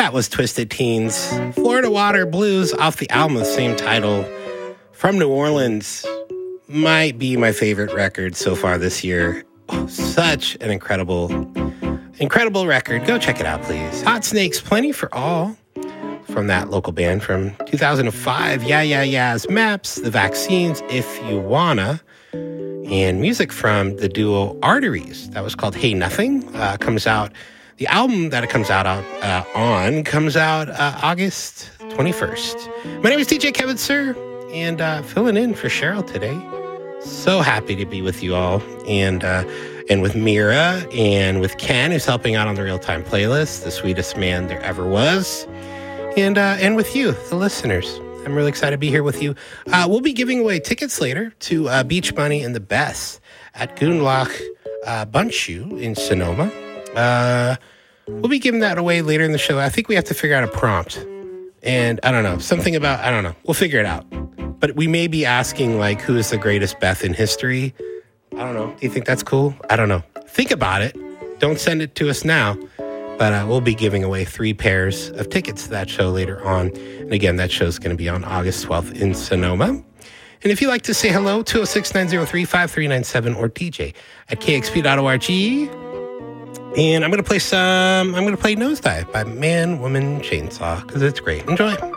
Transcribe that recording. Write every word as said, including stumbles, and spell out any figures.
That was Twisted Teens, Florida Water Blues off the album of the same title from New Orleans. Might be my favorite record so far this year. Oh, such an incredible, incredible record. Go check it out, please. Hot Snakes, Plenty for All from that local band from two thousand five. Yeah, Yeah, Yeah's Maps, The Vaccines, If You Wanna. And music from the duo Arteries. That was called Hey Nothing. Uh, comes out, the album that it comes out on, uh, on comes out uh, August twenty-first. My name is D J Kevin Sir, and uh, filling in for Cheryl today. So happy to be with you all, and uh, and with Mira, and with Ken, who's helping out on the real-time playlist, the sweetest man there ever was, and uh, and with you, the listeners. I'm really excited to be here with you. Uh, we'll be giving away tickets later to uh, Beach Bunny and the Best at Goonlock uh, Bundshoe in Sonoma. Uh, we'll be giving that away later in the show. I think we have to figure out a prompt. And I don't know, something about, I don't know. We'll figure it out. But we may be asking, like, who is the greatest Beth in history? I don't know. Do you think that's cool? I don't know. Think about it. Don't send it to us now. But uh, we'll be giving away three pairs of tickets to that show later on. And again, that show's going to be on August twelfth in Sonoma. And if you'd like to say hello, two oh six, nine oh three, five three nine seven or D J at K X P dot org. And I'm going to play some, I'm going to play Nosedive by Man, Woman, Chainsaw because it's great. Enjoy.